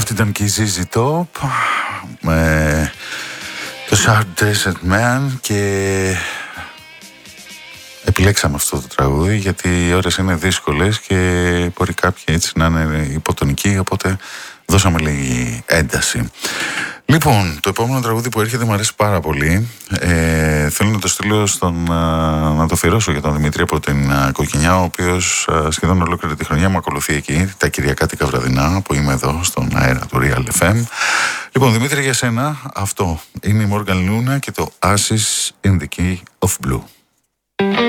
Αυτή ήταν και η ZZ Top με το Sharp Dressed Man και επιλέξαμε αυτό το τραγούδι γιατί οι ώρες είναι δύσκολες και μπορεί κάποιοι έτσι να είναι υποτονικοί, οπότε δώσαμε λίγη ένταση. Λοιπόν, το επόμενο τραγούδι που έρχεται μου αρέσει πάρα πολύ. Θέλω να το στείλω να το αφιερώσω για τον Δημήτρη από την Κοκκινιά, ο οποίος σχεδόν ολόκληρη τη χρονιά μου ακολουθεί εκεί, τα κυριακάτικα βραδινά που είμαι εδώ στον αέρα του Real FM. Λοιπόν, Δημήτρη, για σένα αυτό είναι η Morgan Luna και το Ashes in the Key of Blue.